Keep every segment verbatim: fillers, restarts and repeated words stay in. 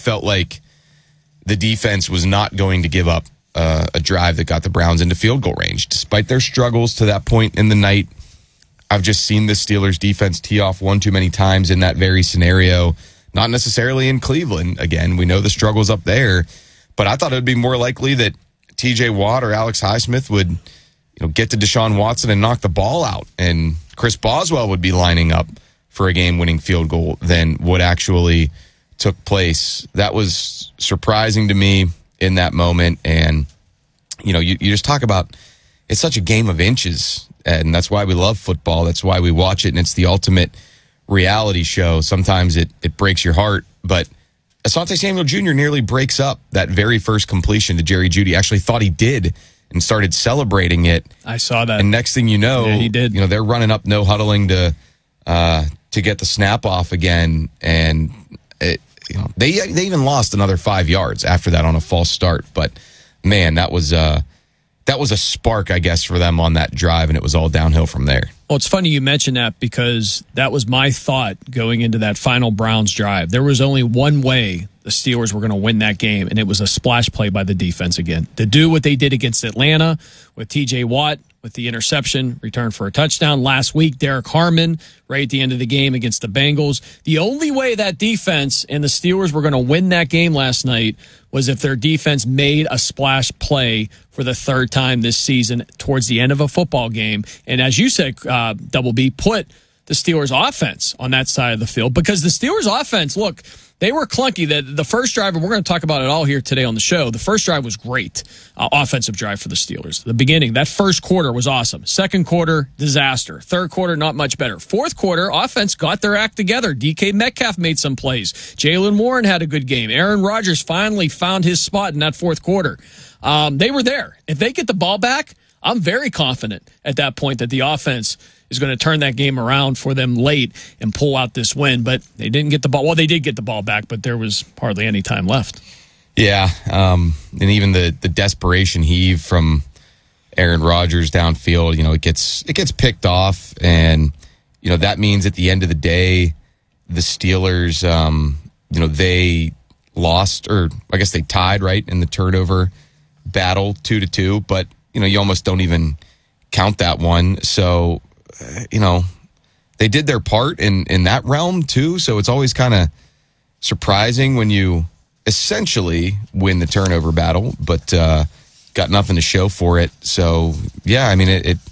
felt like the defense was not going to give up uh, a drive that got the Browns into field goal range. Despite their struggles to that point in the night, I've just seen the Steelers defense tee off one too many times in that very scenario. Not necessarily in Cleveland. Again, we know the struggles up there, but I thought it would be more likely that T J Watt or Alex Highsmith would, you know, get to Deshaun Watson and knock the ball out, and Chris Boswell would be lining up for a game-winning field goal than what actually took place. That was surprising to me in that moment, and you know, you, you just talk about it's such a game of inches, and that's why we love football. That's why we watch it, and it's the ultimate reality show. Sometimes it, it breaks your heart, but Asante Samuel Junior nearly breaks up that very first completion to Jerry Jeudy. Actually thought he did and started celebrating it. I saw that. And next thing you know, yeah, he did. You know, they're running up, no huddling to uh, to get the snap off again, and it, you know, they they even lost another five yards after that on a false start. But man, that was uh, that was a spark, I guess, for them on that drive, and it was all downhill from there. Well, it's funny you mention that because that was my thought going into that final Browns drive. There was only one way the Steelers were going to win that game, and it was a splash play by the defense again. To do what they did against Atlanta with T J Watt, with the interception, return for a touchdown. Last week, Derek Harmon, right at the end of the game against the Bengals. The only way that defense and the Steelers were going to win that game last night was if their defense made a splash play for the third time this season towards the end of a football game. And as you said, uh, Double B, put the Steelers' offense on that side of the field, because the Steelers' offense, look, they were clunky. The, the first drive, and we're going to talk about it all here today on the show, the first drive was great, uh, offensive drive for the Steelers. The beginning, that first quarter was awesome. Second quarter, disaster. Third quarter, not much better. Fourth quarter, offense got their act together. D K Metcalf made some plays. Jaylen Warren had a good game. Aaron Rodgers finally found his spot in that fourth quarter. Um, they were there. If they get the ball back, I'm very confident at that point that the offense is going to turn that game around for them late and pull out this win. But they didn't get the ball. Well, they did get the ball back, but there was hardly any time left. Yeah, um, and even the the desperation heave from Aaron Rodgers downfield, you know, it gets it gets picked off, and you know that means at the end of the day, the Steelers, um, you know, they lost, or I guess they tied, right, in the turnover battle, two to two. But you know, you almost don't even count that one. So, uh, you know, they did their part in in that realm too. So it's always kind of surprising when you essentially win the turnover battle, but uh, got nothing to show for it. So yeah, I mean, it, it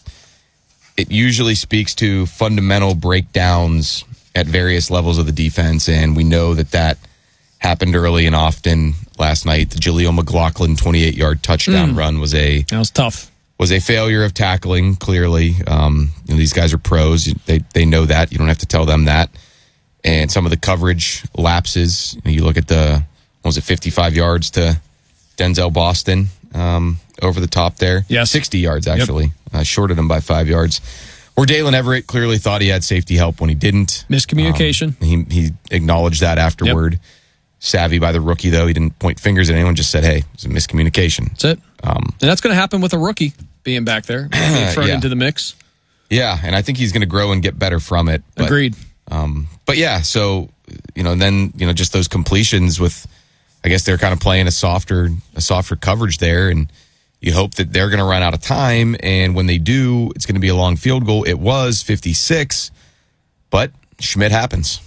it usually speaks to fundamental breakdowns at various levels of the defense, and we know that that happened early and often last night. The Jaleel McLaughlin twenty-eight yard touchdown mm. run was a that was tough. Was a failure of tackling. Clearly, um, you know, these guys are pros. They they know that. You don't have to tell them that. And some of the coverage lapses. You know, you look at the what was it fifty-five yards to Denzel Boston um, over the top there. Yeah, sixty yards actually. Yep. Uh, shorted him by five yards. Or Dalen Everett clearly thought he had safety help when he didn't. Miscommunication. Um, he he acknowledged that afterward. Yep. Savvy by the rookie, though. He didn't point fingers at anyone, just said, hey, it's a miscommunication. That's it. Um, and that's going to happen with a rookie being back there, being thrown yeah. into the mix. Yeah, and I think he's going to grow and get better from it. But, Agreed. Um, but yeah, so, you know, then, you know, just those completions with, I guess they're kind of playing a softer, a softer coverage there, and you hope that they're going to run out of time, and when they do, it's going to be a long field goal. It was fifty-six, but Schmidt happens.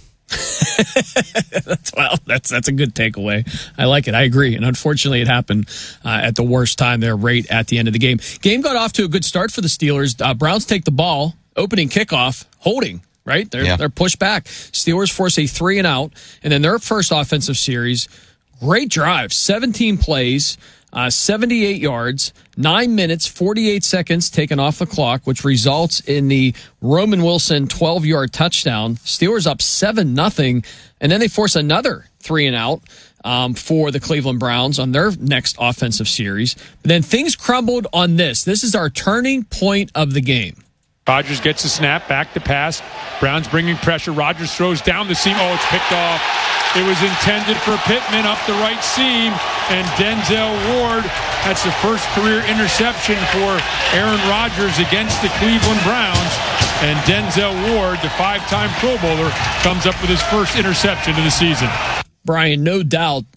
that's well that's that's a good takeaway. I like it. I agree. And unfortunately it happened uh, at the worst time there, right at the end of the game. Game got off to a good start for the Steelers. Uh, Browns take the ball, opening kickoff, holding, right? They're yeah. they're pushed back. Steelers force a three and out, and then their first offensive series, great drive, seventeen plays, uh, seventy-eight yards, nine minutes, forty-eight seconds taken off the clock, which results in the Roman Wilson twelve yard touchdown. Steelers up seven nothing, and then they force another three and out um, for the Cleveland Browns on their next offensive series. But then things crumbled on this. This is our turning point of the game. Rodgers gets the snap, back to pass. Browns bringing pressure. Rodgers throws down the seam. Oh, it's picked off. It was intended for Pittman up the right seam, and Denzel Ward, that's the first career interception for Aaron Rodgers against the Cleveland Browns. And Denzel Ward, the five-time Pro Bowler, comes up with his first interception of the season. Brian, no doubt